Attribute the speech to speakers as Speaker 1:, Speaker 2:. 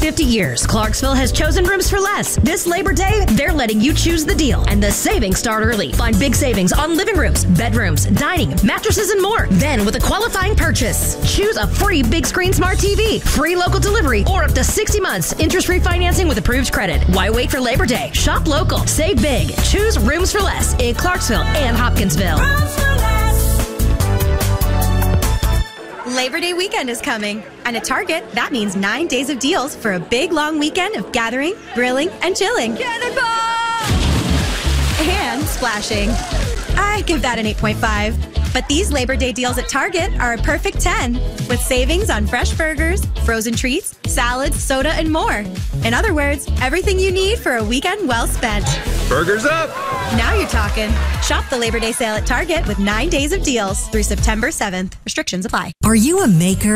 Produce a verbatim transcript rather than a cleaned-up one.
Speaker 1: fifty years, Clarksville has chosen Rooms for Less. This Labor Day, they're letting you choose the deal, and the savings start early. Find big savings on living rooms, bedrooms, dining, mattresses, and more. Then, with a qualifying purchase, choose a free big screen smart T V, free local delivery, or up to sixty months interest-free financing with approved credit. Why wait for Labor Day? Shop local. Save big. Choose Rooms for Less in Clarksville and Hopkinsville.
Speaker 2: Labor Day weekend is coming, and at Target, that means nine days of deals for a big, long weekend of gathering, grilling, and chilling. Cannonball! And splashing. I give that an eight point five. But these Labor Day deals at Target are a perfect ten, with savings on fresh burgers, frozen treats, salads, soda, and more. In other words, everything you need for a weekend well spent.
Speaker 3: Burgers up!
Speaker 2: Now you're talking. Shop the Labor Day sale at Target with nine days of deals through September seventh. Restrictions apply.
Speaker 4: Are you a maker?